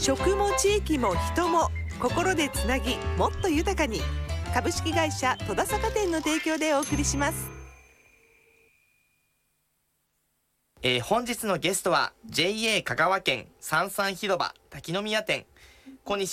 食も地域も人も心でつなぎ、もっと豊かに。株式会社戸田坂店の提供でお送りします。 本日のゲストは JA 香川県三々広場滝宮店小西